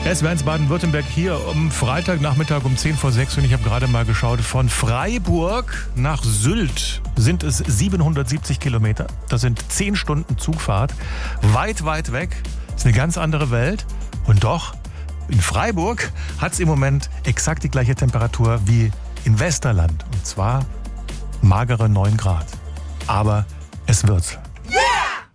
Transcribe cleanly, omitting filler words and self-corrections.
SWR1 Baden-Württemberg hier am Freitagnachmittag um 5:10 und ich habe gerade mal geschaut, von Freiburg nach Sylt sind es 770 Kilometer. Das sind 10 Stunden Zugfahrt. Weit, weit weg. Ist eine ganz andere Welt. Und doch, in Freiburg hat es im Moment exakt die gleiche Temperatur wie in Westerland. Und zwar magere 9 Grad. Aber es wird's.